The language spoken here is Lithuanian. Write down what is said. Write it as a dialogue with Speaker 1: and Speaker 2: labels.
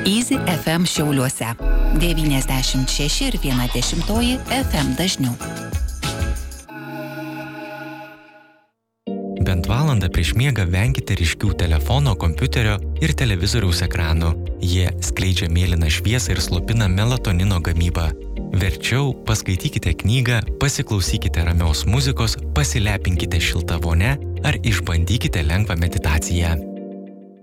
Speaker 1: Easy FM Šiauliuose 96,1 FM dažniu.
Speaker 2: Bent valandą prieš miegą venkite ryškių telefono, kompiuterio ir televizoriaus ekranų. Jie skleidžia mėlyną šviesą ir slopina melatonino gamybą. Verčiau paskaitykite knygą, pasiklausykite ramios muzikos, pasilepinkite šiltą vonę ar išbandykite lengvą meditaciją.